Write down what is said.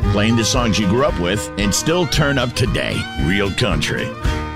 playing the songs you grew up with and still turn up today. Real country.